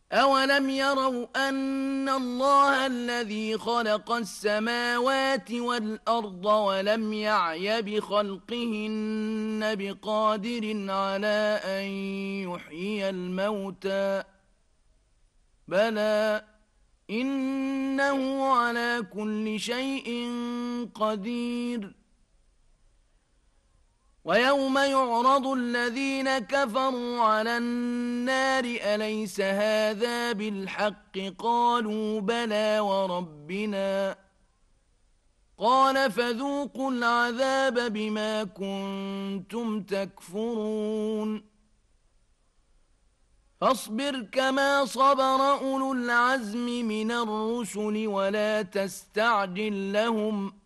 أولم يروا أن الله الذي خلق السماوات والأرض ولم يعي بخلقهن بقادر على أن يحيي الموتى بلى إنه على كل شيء قدير ويوم يعرض الذين كفروا على النار أليس هذا بالحق قالوا بلى وربنا قال فذوقوا العذاب بما كنتم تكفرون فاصبر كما صبر أولو العزم من الرسل ولا تستعجل لهم